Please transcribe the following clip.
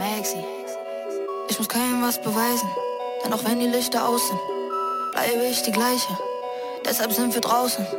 Maxi. Ich muss keinem was beweisen, denn auch wenn die Lichter aus sind, bleibe ich die gleiche. Deshalb sind wir draußen.